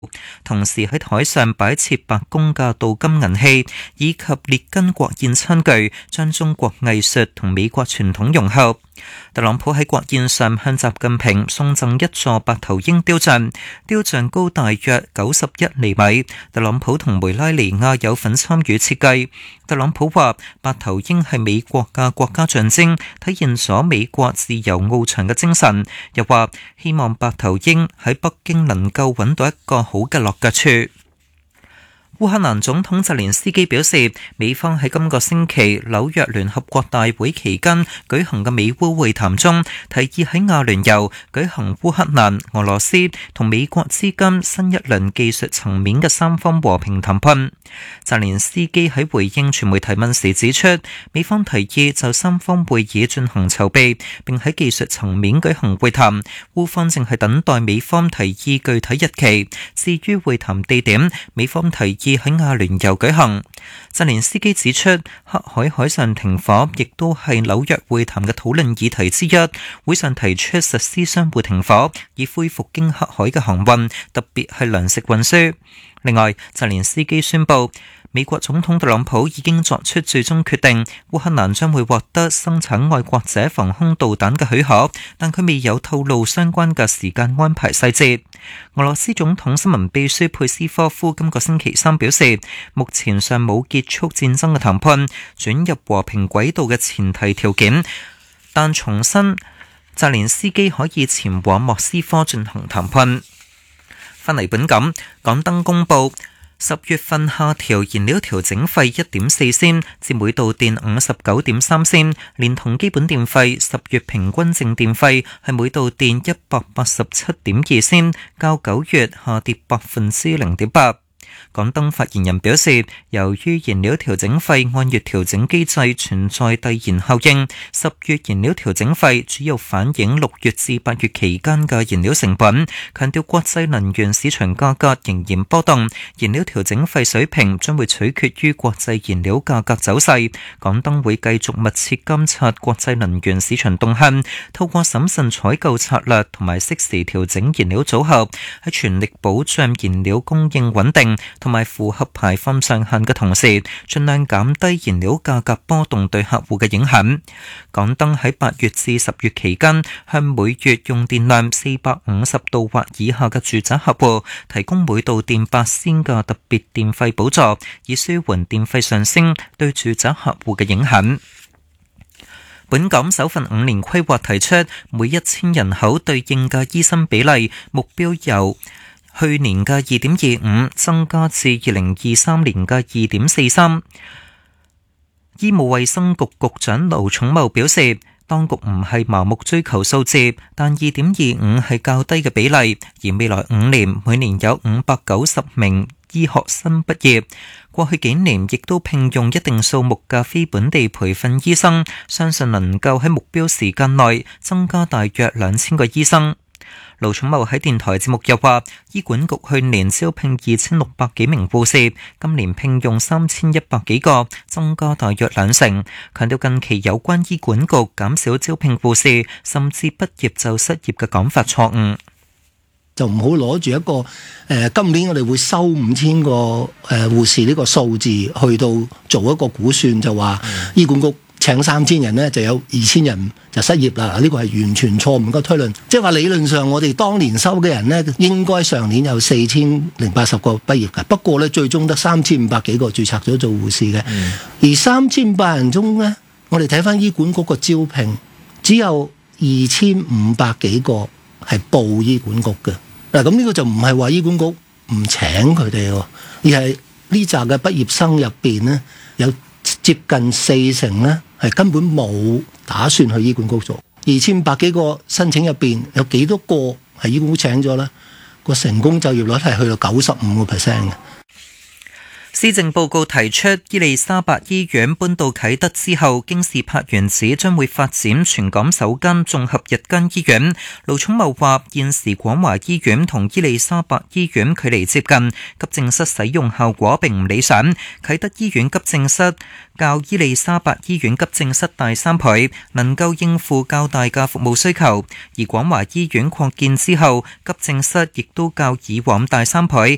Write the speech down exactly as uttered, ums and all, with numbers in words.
同時喺台上擺設白宮嘅鍍金銀器，以及列根國宴餐具，將中國藝術同美國傳統融合。特朗普喺國宴上向習近平送贈一座白頭鷹雕像，雕像高大約九十一厘米。特朗普同梅拉尼亞有份參與設計。特朗普話：白頭鷹係美國嘅國家象徵，體現咗美國自由翱翔嘅精神。又話希望白頭鷹喺北京能夠揾到一個好嘅落腳處。烏克蘭總統澤連斯基表示，美方喺今個星期紐約聯合國大會期間舉行嘅美烏會談中，提議喺亞聯酋舉行烏克蘭、俄羅斯同美國之間新一輪技術層面嘅三方和平談判。澤連斯基喺回應傳媒提問時指出，美方提議就三方會議進行籌備，並喺技術層面舉行會談，烏方正係等待美方提議具體日期。至於會談地點，美方提議喺亞聯酋舉行。澤連斯基指出，黑海海上停火亦都係紐約會談嘅討論議題之一。會上提出實施相互停火，以恢復經黑海嘅航運，特別係糧食運輸。另外，澤連斯基宣布，美國總統特朗普已經作出最終決定，烏克蘭將會獲得生產愛國者防空導彈嘅許可，但佢未有透露相關嘅時間安排細節。俄羅斯總統新聞秘書佩斯科夫今個星期三表示，目前尚冇結束戰爭嘅談判轉入和平軌道嘅前提條件，但重申澤連斯基可以前往莫斯科進行談判。翻嚟本港，港燈公佈十月份下調燃料調整費一點四仙，至每度電五十九點三仙，連同基本電費，十月平均淨電費係每度電一百八十七點二仙，較九月下跌百分之零點八。港燈發言人表示，由於燃料調整費按月調整機制存在遞延效應，十月燃料調整費主要反映六月至八月期間嘅燃料成本，強調國際能源市場價格仍然波動，燃料調整費水平將會取決於國際燃料價格走勢。港燈會繼續密切監察國際能源市場動向，透過審慎採購策略同埋適時調整燃料組合，喺全力保障燃料供應穩定同埋符合排放上限嘅同時，盡量減低燃料價格波動對客戶嘅影響。港燈喺八月至十月期間，向每月用電量四百五十度或以下嘅住宅客戶提供每度電八仙嘅特別電費補助，以舒緩電費上升對住宅客戶嘅影響。本港首份五年規劃提出，每一千人口對應嘅醫生比例目標由去年嘅二點二五增加至二零二三年嘅二點四三。醫務衛生局局長盧寵茂表示，當局唔係盲目追求數字，但二點二五係較低嘅比例，而未來五年每年有五百九十名醫學生畢業。過去幾年亦都聘用一定數目嘅非本地培訓醫生，相信能夠喺目標時間內增加大約兩千個醫生。盧寵茂喺電台節目又話，醫管局去年招聘二千六百幾名護士，今年聘用三千一百幾個，增加大約兩成。強調近期有關醫管局減少招聘護士，甚至畢業就失業嘅講法錯誤。 就唔好攞住一個誒、呃，今年我哋會收五千個誒護士呢個數字去到做一個估算，就話醫管局請三千人呢，就有二千人就失業啦。呢個係完全錯誤嘅推論。即係話理論上，我哋當年收嘅人呢，應該上年有四千零八十個畢業嘅。不過呢，最終得三千五百幾個註冊咗做護士嘅。嗯、而三千五百人中呢，我哋睇翻醫管局個招聘，只有二千五百幾個係報醫管局嘅。嗱，咁呢個就唔係話醫管局唔請佢哋喎，而係呢紮嘅畢業生入邊呢，有接近四成呢係根本冇打算去醫管局做。二千百幾個申請入邊，有幾多個係醫管局請咗呢？個成功就業率係去到九十五個 percent 嘅。 施政報告提出，伊利沙伯醫院搬到啟德之後，京士柏原址將會發展全港首間綜合日間醫院。盧寵茂話：現時廣華醫院同伊利沙伯醫院距離接近，急症室使用效果並唔理想。啟德醫院急症室較伊利沙伯醫院急症室大三倍，能夠應付較大嘅服務需求。而廣華醫院擴建之後，急症室亦都較以往大三倍，